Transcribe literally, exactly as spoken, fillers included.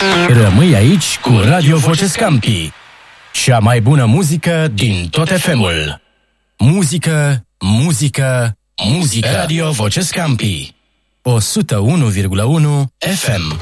Rămâi aici cu Radio Voce Scampi. Cea mai bună muzică din tot F M-ul. Muzică, muzică, muzică. Radio Voce Scampi. o sută unu virgulă unu F M.